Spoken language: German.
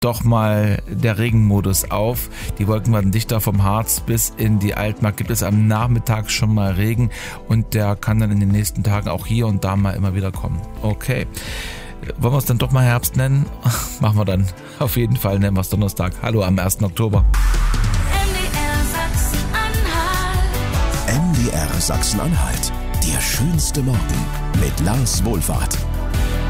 doch mal der Regenmodus auf. Die Wolken werden dichter vom Harz bis in die Altmark. Gibt es am Nachmittag schon mal Regen und der kann dann in den nächsten Tagen auch hier und da mal immer wieder kommen. Okay. Wollen wir es dann doch mal Herbst nennen? Machen wir dann. Auf jeden Fall nennen wir es Donnerstag. Hallo am 1. Oktober. MDR Sachsen-Anhalt. Der schönste Morgen mit Lars Wohlfahrt.